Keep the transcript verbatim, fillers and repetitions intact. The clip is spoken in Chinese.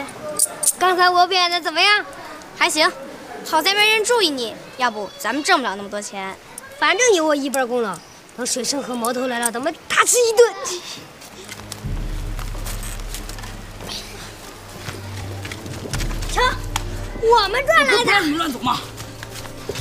刚才我表演的怎么样？ 还行，好在没人注意你，要不咱们挣不了那么多钱。 反正有我一半功劳。等水生和毛头来了，咱们大吃一顿。瞧，我们赚来的。 不让你们乱走吗？